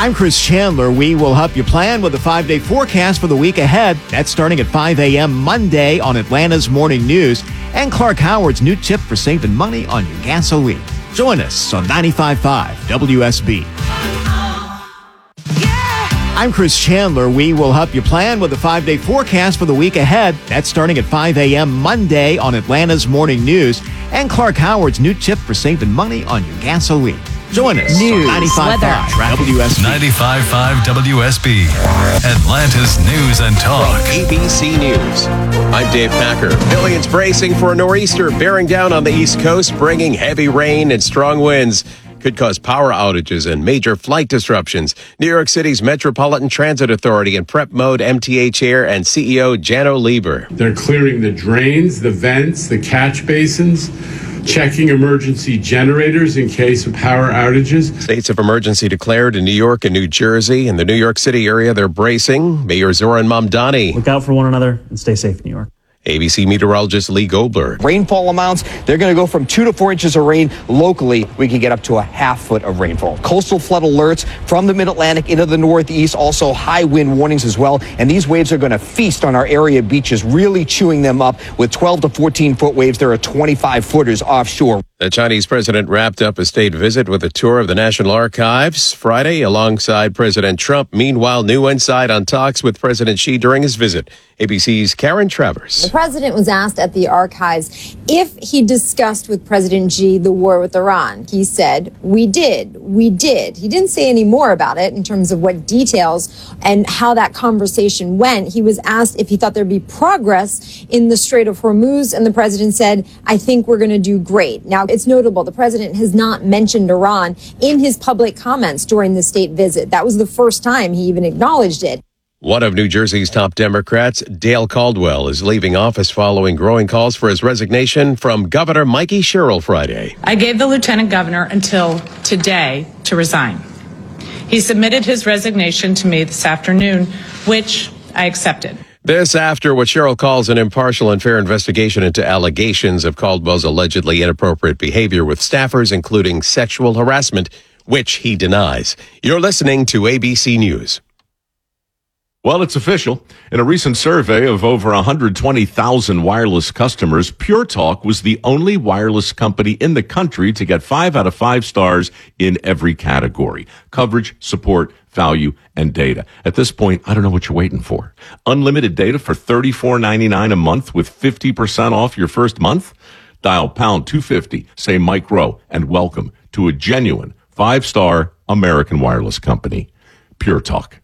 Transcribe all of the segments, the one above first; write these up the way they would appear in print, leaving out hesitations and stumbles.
I'm Chris Chandler. We will help you plan with a 5-day forecast for the week ahead. That's starting at 5 a.m. Monday on Atlanta's Morning News. And Clark Howard's new tip for saving money on your gasoline. Join us on 95.5 WSB. I'm Chris Chandler. We will help you plan with a 5-day forecast for the week ahead. That's starting at 5 a.m. Monday on Atlanta's Morning News. And Clark Howard's new tip for saving money on your gasoline. Join us News, on 95.5 WSB. 95.5 WSB, Atlanta's News and Talk. From ABC News, I'm Dave Packer. Millions bracing for a nor'easter bearing down on the East Coast, bringing heavy rain and strong winds. Could cause power outages and major flight disruptions. New York City's Metropolitan Transit Authority in prep mode, MTA Chair and CEO Janno Lieber. They're clearing the drains, the vents, the catch basins, checking emergency generators in case of power outages. States of emergency declared in New York and New Jersey. In the New York City area, they're bracing. Mayor Zoran Mamdani. Look out for one another and stay safe, New York. ABC meteorologist Lee Goldberg. Rainfall amounts, they're going to go from 2 to 4 inches of rain. Locally, we can get up to a half foot of rainfall. Coastal flood alerts from the mid-Atlantic into the Northeast, also high wind warnings as well. And these waves are going to feast on our area beaches, really chewing them up with 12 to 14 foot waves. There are 25 footers offshore. The Chinese president wrapped up a state visit with a tour of the National Archives Friday alongside President Trump. Meanwhile, new insight on talks with President Xi during his visit. ABC's Karen Travers. The president was asked at the archives if he discussed with President Xi the war with Iran. He said, we did. He didn't say any more about it in terms of what details and how that conversation went. He was asked if he thought there'd be progress in the Strait of Hormuz, and the president said, I think we're going to do great. Now, it's notable the president has not mentioned Iran in his public comments during the state visit. That was the first time he even acknowledged it. One of New Jersey's top Democrats, Dale Caldwell, is leaving office following growing calls for his resignation from Governor Mikey Sherrill Friday. I gave the lieutenant governor until today to resign. He submitted his resignation to me this afternoon, which I accepted. This after what Sherrill calls an impartial and fair investigation into allegations of Caldwell's allegedly inappropriate behavior with staffers, including sexual harassment, which he denies. You're listening to ABC News. Well, it's official. In a recent survey of over 120,000 wireless customers, Pure Talk was the only wireless company in the country to get 5 out of 5 stars in every category: coverage, support, value, and data. At this point, I don't know what you're waiting for. Unlimited data for $34.99 a month with 50% off your first month? Dial pound 250, say Mike Rowe, and welcome to a genuine 5-star American wireless company. Pure Talk.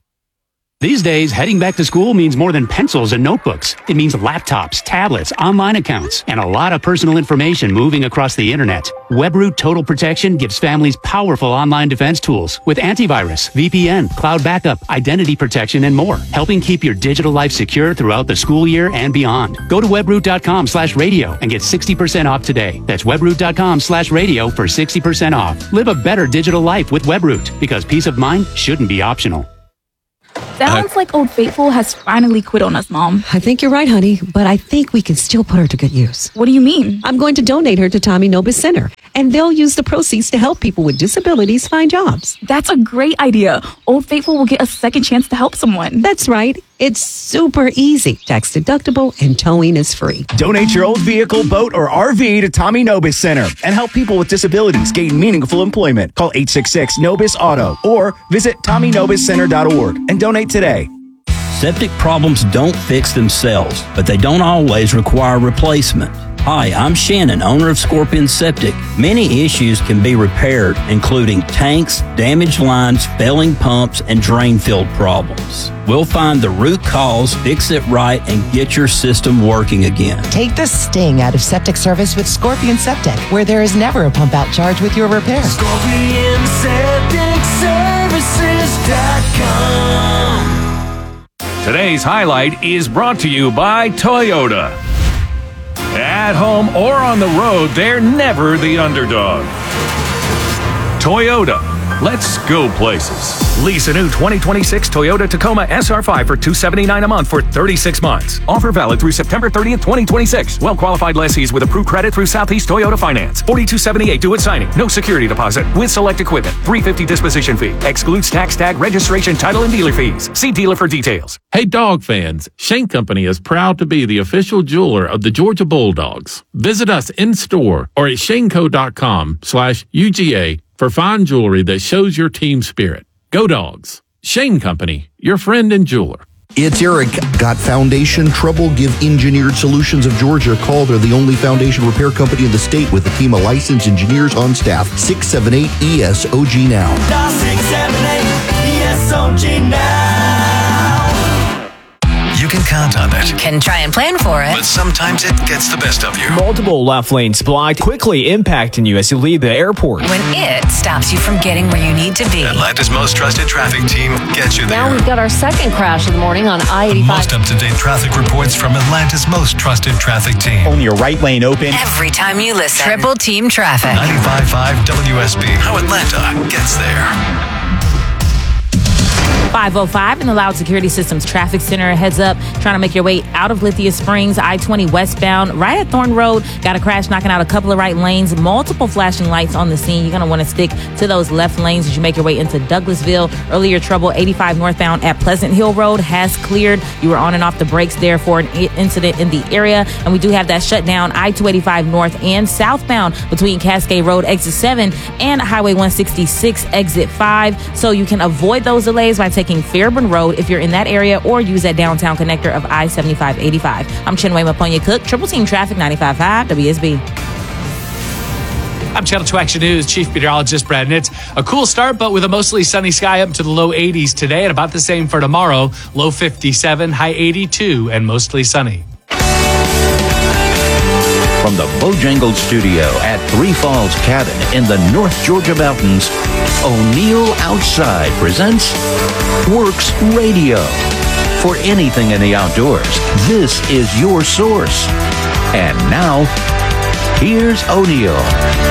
These days, heading back to school means more than pencils and notebooks. It means laptops, tablets, online accounts, and a lot of personal information moving across the internet. WebRoot Total Protection gives families powerful online defense tools with antivirus, VPN, cloud backup, identity protection, and more, helping keep your digital life secure throughout the school year and beyond. Go to webroot.com/radio and get 60% off today. That's webroot.com/radio for 60% off. Live a better digital life with WebRoot, because peace of mind shouldn't be optional. Sounds like Old Faithful has finally quit on us, Mom. I think you're right, honey, but I think we can still put her to good use. What do you mean? I'm going to donate her to Tommy Nobis Center, and they'll use the proceeds to help people with disabilities find jobs. That's a great idea. Old Faithful will get a second chance to help someone. That's right. It's super easy, tax deductible, and towing is free. Donate your old vehicle, boat, or RV to Tommy Nobis Center and help people with disabilities gain meaningful employment. Call 866-NOBIS-AUTO or visit TommyNobisCenter.org and donate today. Septic problems don't fix themselves, but they don't always require replacement. Hi, I'm Shannon, owner of Scorpion Septic. Many issues can be repaired, including tanks, damaged lines, failing pumps, and drain field problems. We'll find the root cause, fix it right, and get your system working again. Take the sting out of septic service with Scorpion Septic, where there is never a pump out charge with your repair. ScorpionSepticServices.com. Today's highlight is brought to you by Toyota. At home or on the road, they're never the underdog. Toyota. Let's go places. Lease a new 2026 Toyota Tacoma SR5 for $279 a month for 36 months. Offer valid through September 30th, 2026. Well-qualified lessees with approved credit through Southeast Toyota Finance. $42.78 due at signing. No security deposit with select equipment. $350 disposition fee. Excludes tax tag, registration, title, and dealer fees. See dealer for details. Hey dog fans, Shane Company is proud to be the official jeweler of the Georgia Bulldogs. Visit us in-store or at shaneco.com/UGA for fine jewelry that shows your team spirit. Go Dogs. Shane Company, your friend and jeweler. It's Eric. Got foundation trouble? Give Engineered Solutions of Georgia a call. They're the only foundation repair company in the state with a team of licensed engineers on staff. 678-ESOG now. 678-ESOG now. You can count on it. You can try and plan for it. But sometimes it gets the best of you. Multiple left lanes blocked, quickly impacting you as you leave the airport. When it stops you from getting where you need to be. Atlanta's most trusted traffic team gets you there. Now we've got our second crash of the morning on I-85. Most up-to-date traffic reports from Atlanta's most trusted traffic team. Only your right lane open. Every time you listen. Triple Team Traffic. 95.5 WSB. How Atlanta gets there. 505 in the Loud Security Systems Traffic Center. Heads up, trying to make your way out of Lithia Springs, I-20 westbound, right at Thorn Road. Got a crash knocking out a couple of right lanes, multiple flashing lights on the scene. You're going to want to stick to those left lanes as you make your way into Douglasville. Earlier trouble, 85 northbound at Pleasant Hill Road has cleared. You were on and off the brakes there for an incident in the area. And we do have that shut down, I-285 north and southbound between Cascade Road, exit 7, and Highway 166, exit 5. So you can avoid those delays by taking Fairburn Road if you're in that area, or use that downtown connector of I-75-85. I'm Chinwe Maponya Cook, Triple Team Traffic, 95.5 WSB. I'm Channel 2 Action News Chief Meteorologist Brad Nitz. A cool start, but with a mostly sunny sky up to the low 80s today, and about the same for tomorrow. Low 57, high 82, and mostly sunny. From the Bojangles Studio at Three Falls Cabin in the North Georgia Mountains, O'Neill Outside presents Works Radio. For anything in the outdoors, this is your source. And now, here's O'Neill.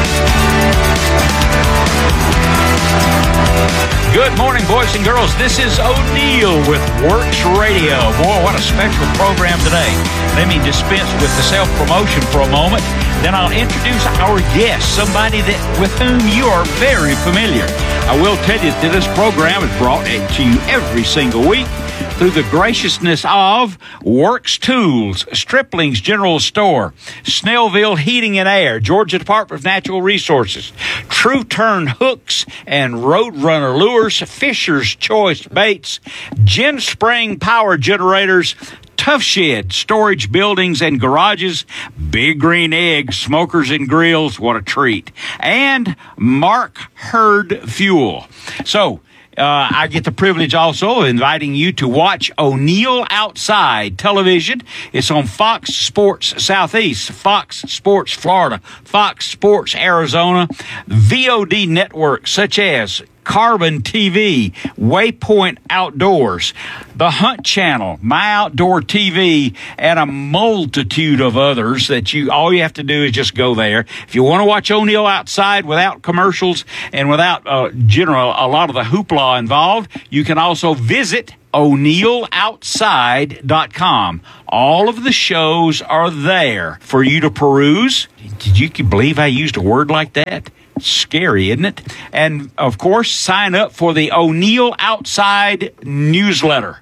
Good morning, boys and girls. This is O'Neill with Works Radio. Boy, what a special program today. Let me dispense with the self-promotion for a moment. Then I'll introduce our guest, somebody with whom you are very familiar. I will tell you that this program is brought to you every single week through the graciousness of Works Tools, Stripling's General Store, Snellville Heating and Air, Georgia Department of Natural Resources, True Turn Hooks and Roadrunner Lures, Fisher's Choice Baits, Gin Spring Power Generators, Tough Shed, Storage Buildings and Garages, Big Green Egg, Smokers and Grills, what a treat, and Mark Hurd Fuel. So, I get the privilege also of inviting you to watch O'Neill Outside television. It's on Fox Sports Southeast, Fox Sports Florida, Fox Sports Arizona, VOD networks such as Carbon TV, Waypoint Outdoors, The Hunt Channel, My Outdoor TV, and a multitude of others that all you have to do is just go there. If you want to watch O'Neill Outside without commercials and without a lot of the hoopla involved, you can also visit O'NeillOutside.com. All of the shows are there for you to peruse. Did you believe I used a word like that? Scary, isn't it? And, of course, sign up for the O'Neill Outside newsletter.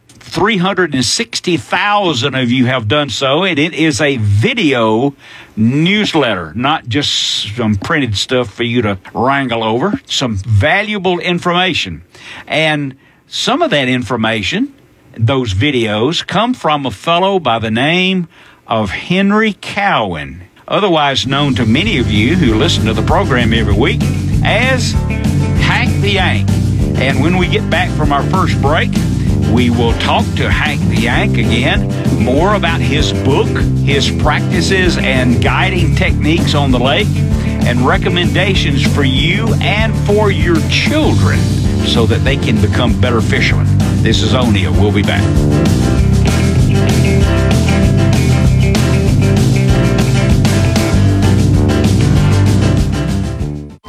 360,000 of you have done so, and it is a video newsletter, not just some printed stuff for you to wrangle over. Some valuable information. And some of that information, those videos, come from a fellow by the name of Henry Cowan, otherwise known to many of you who listen to the program every week as Hank the Yank. And when we get back from our first break, we will talk to Hank the Yank again, more about his book, his practices and guiding techniques on the lake, and recommendations for you and for your children so that they can become better fishermen. This is O'Neill. We'll be back.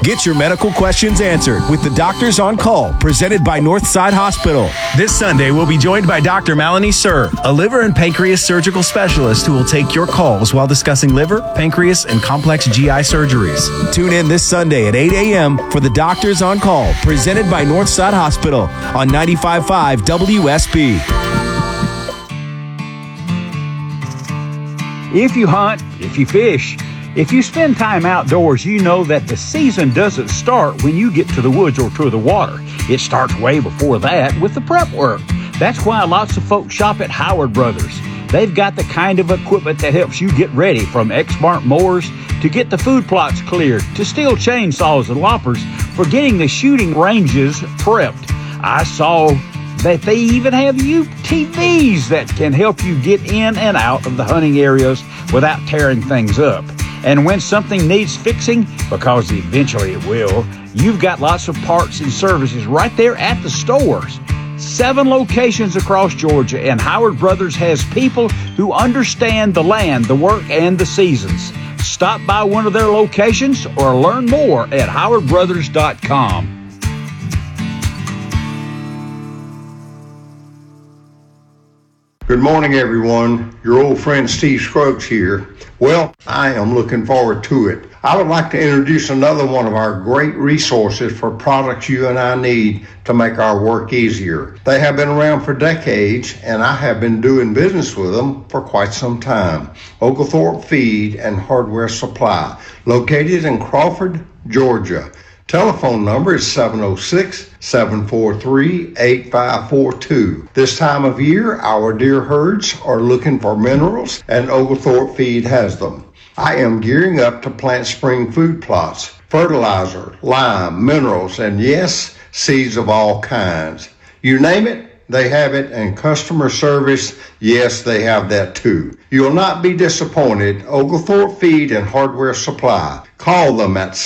Get your medical questions answered with the Doctors on Call, presented by Northside Hospital. This Sunday, we'll be joined by Dr. Melanie Sir, a liver and pancreas surgical specialist who will take your calls while discussing liver, pancreas, and complex GI surgeries. Tune in this Sunday at 8 a.m. for the Doctors on Call, presented by Northside Hospital on 95.5 WSB. If you hunt, if you fish, if you spend time outdoors, you know that the season doesn't start when you get to the woods or to the water. It starts way before that with the prep work. That's why lots of folks shop at Howard Brothers. They've got the kind of equipment that helps you get ready, from Exmark mowers to get the food plots cleared, to steel chainsaws and loppers for getting the shooting ranges prepped. I saw that they even have UTVs that can help you get in and out of the hunting areas without tearing things up. And when something needs fixing, because eventually it will, you've got lots of parts and services right there at the stores. 7 locations across Georgia, and Howard Brothers has people who understand the land, the work, and the seasons. Stop by one of their locations or learn more at howardbrothers.com. Good morning, everyone. Your old friend Steve Scruggs here. Well, I am looking forward to it. I would like to introduce another one of our great resources for products you and I need to make our work easier. They have been around for decades, and I have been doing business with them for quite some time. Oglethorpe Feed and Hardware Supply, located in Crawford, Georgia. Telephone number is 706-743-8542. This time of year, our deer herds are looking for minerals, and Oglethorpe Feed has them. I am gearing up to plant spring food plots, fertilizer, lime, minerals, and yes, seeds of all kinds. You name it, they have it, and customer service, yes, they have that too. You'll not be disappointed. Oglethorpe Feed and Hardware Supply. Call them at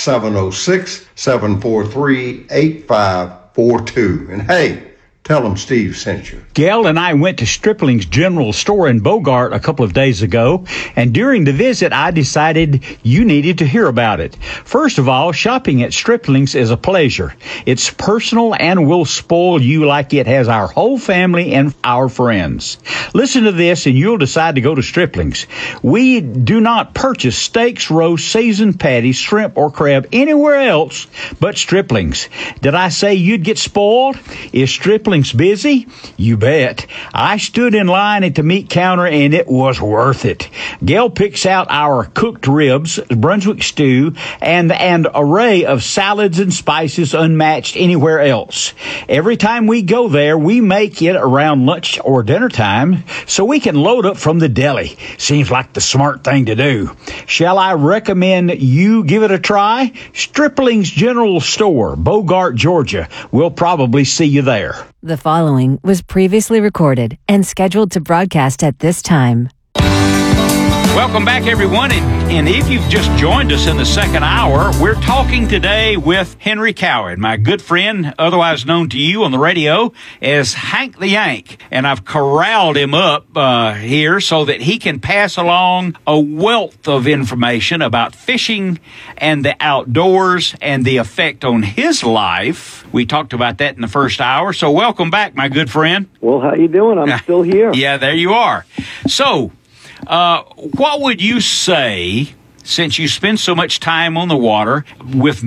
706-743-8542. And hey, tell them Steve sent you. Gail and I went to Stripling's General Store in Bogart a couple of days ago, and during the visit, I decided you needed to hear about it. First of all, shopping at Stripling's is a pleasure. It's personal and will spoil you like it has our whole family and our friends. Listen to this, and you'll decide to go to Stripling's. We do not purchase steaks, roasts, seasoned patties, shrimp, or crab anywhere else but Stripling's. Did I say you'd get spoiled? Is Stripling's busy? You bet. I stood in line at the meat counter, and it was worth it. Gail picks out our cooked ribs, Brunswick stew, and an array of salads and spices unmatched anywhere else. Every time we go there, we make it around lunch or dinner time so we can load up from the deli. Seems like the smart thing to do. Shall I recommend you give it a try? Stripling's General Store, Bogart, Georgia. We'll probably see you there. The following was previously recorded and scheduled to broadcast at this time. Welcome back, everyone. And if you've just joined us in the second hour, we're talking today with Henry Coward, my good friend, otherwise known to you on the radio as Hank the Yank. And I've corralled him up here so that he can pass along a wealth of information about fishing and the outdoors and the effect on his life. We talked about that in the first hour. So welcome back, my good friend. Well, how you doing? I'm still here. Yeah, there you are. So, what would you say, since you spend so much time on the water with